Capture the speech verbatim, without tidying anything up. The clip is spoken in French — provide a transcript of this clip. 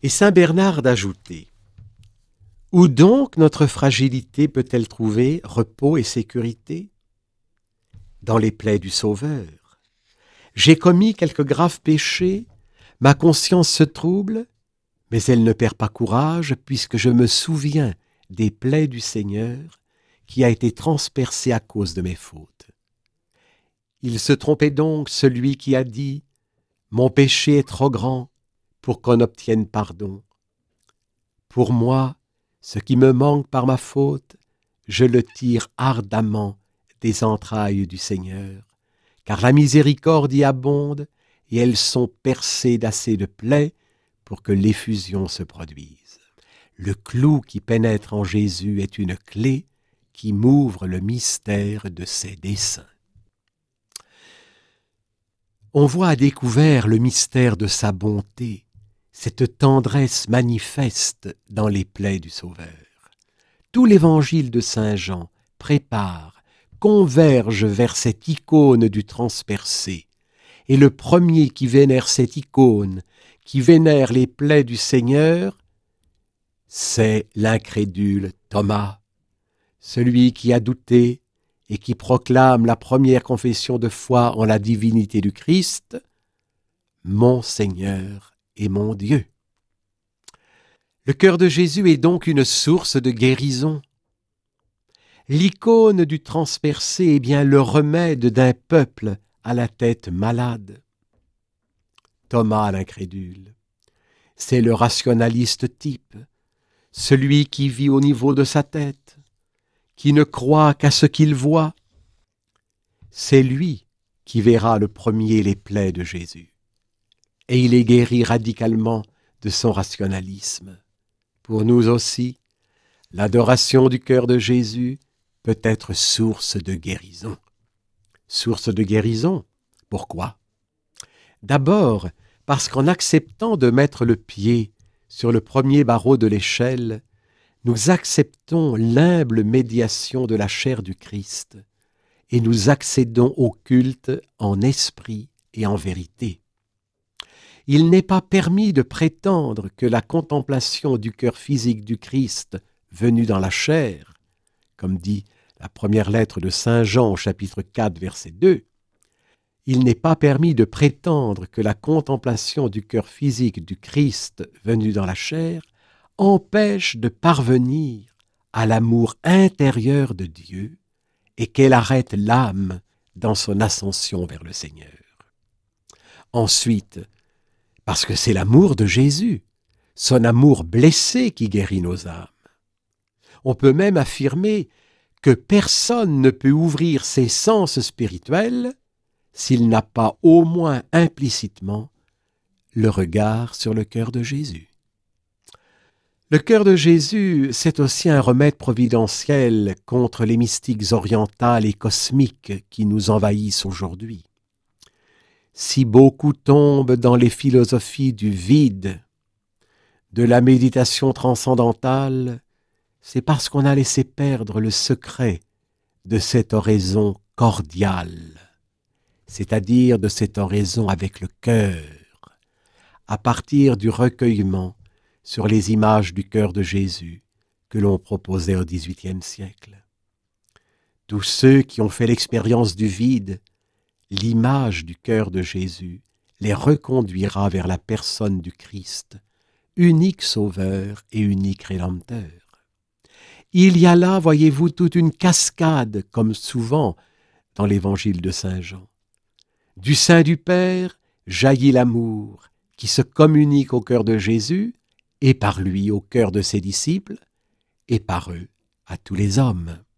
Et saint Bernard d'ajouter: où donc notre fragilité peut-elle trouver repos et sécurité? Dans les plaies du Sauveur. J'ai commis quelques graves péchés, ma conscience se trouble, mais elle ne perd pas courage, puisque je me souviens des plaies du Seigneur, qui a été transpercé à cause de mes fautes. Il se trompait donc celui qui a dit: mon péché est trop grand pour qu'on obtienne pardon. Pour moi, ce qui me manque par ma faute, je le tire ardemment des entrailles du Seigneur, car la miséricorde y abonde, et elles sont percées d'assez de plaies pour que l'effusion se produise. Le clou qui pénètre en Jésus est une clé qui m'ouvre le mystère de ses desseins. On voit à découvert le mystère de sa bonté, cette tendresse manifeste dans les plaies du Sauveur. Tout l'évangile de saint Jean prépare, converge vers cette icône du transpercé, et le premier qui vénère cette icône, qui vénère les plaies du Seigneur, c'est l'incrédule Thomas, celui qui a douté et qui proclame la première confession de foi en la divinité du Christ, « Mon Seigneur et mon Dieu ». Le cœur de Jésus est donc une source de guérison. L'icône du transpercé est bien le remède d'un peuple à la tête malade. Thomas l'incrédule, c'est le rationaliste type, celui qui vit au niveau de sa tête, qui ne croit qu'à ce qu'il voit. C'est lui qui verra le premier les plaies de Jésus, et il est guéri radicalement de son rationalisme. Pour nous aussi, l'adoration du cœur de Jésus peut être source de guérison. Source de guérison, pourquoi? D'abord, parce qu'en acceptant de mettre le pied sur le premier barreau de l'échelle, nous acceptons l'humble médiation de la chair du Christ et nous accédons au culte en esprit et en vérité. Il n'est pas permis de prétendre que la contemplation du cœur physique du Christ venu dans la chair, comme dit la première lettre de saint Jean au chapitre quatre, verset deux, il n'est pas permis de prétendre que la contemplation du cœur physique du Christ venu dans la chair empêche de parvenir à l'amour intérieur de Dieu et qu'elle arrête l'âme dans son ascension vers le Seigneur. Ensuite, parce que c'est l'amour de Jésus, son amour blessé qui guérit nos âmes. On peut même affirmer que personne ne peut ouvrir ses sens spirituels s'il n'a pas au moins implicitement le regard sur le cœur de Jésus. Le cœur de Jésus, c'est aussi un remède providentiel contre les mystiques orientales et cosmiques qui nous envahissent aujourd'hui. Si beaucoup tombent dans les philosophies du vide, de la méditation transcendantale, c'est parce qu'on a laissé perdre le secret de cette oraison cordiale, c'est-à-dire de cette oraison avec le cœur, à partir du recueillement sur les images du cœur de Jésus que l'on proposait au dix-huitième siècle. Tous ceux qui ont fait l'expérience du vide, l'image du cœur de Jésus les reconduira vers la personne du Christ, unique sauveur et unique rédempteur. Il y a là, voyez-vous, toute une cascade, comme souvent dans l'évangile de saint Jean. Du sein du Père jaillit l'amour qui se communique au cœur de Jésus et par lui au cœur de ses disciples et par eux à tous les hommes.